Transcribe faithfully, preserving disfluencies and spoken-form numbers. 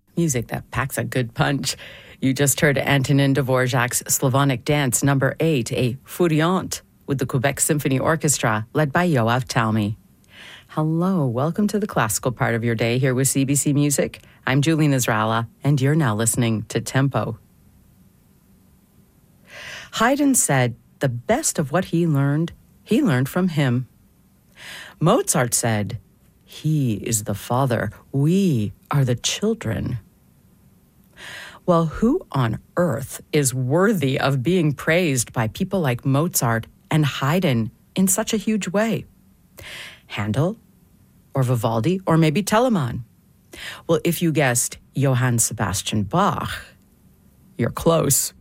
Music that packs a good punch. You just heard Antonin Dvorak's Slavonic Dance number eight, a Furiante, with the Quebec Symphony Orchestra, led by Yoav Talmy. Hello, welcome to the classical part of your day here with C B C Music. I'm Julie Nazrala, and you're now listening to Tempo. Haydn said the best of what he learned, he learned from him. Mozart said, he is the father, we are the children. Well, who on earth is worthy of being praised by people like Mozart and Haydn in such a huge way? Handel, or Vivaldi, or maybe Telemann? Well, if you guessed Johann Sebastian Bach, you're close.